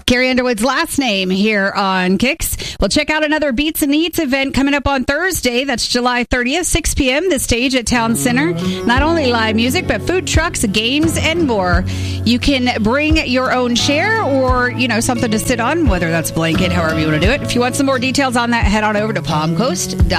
Carrie Underwood's last name here on Kicks. We'll check out another Beats and Eats event coming up on Thursday. That's July 30th, 6 p.m., the stage at Town Center. Not only live music, but food trucks, games, and more. You can bring your own chair or, something to sit on, whether that's a blanket, however you want to do it. If you want some more details on that, head on over to palmcoast.com.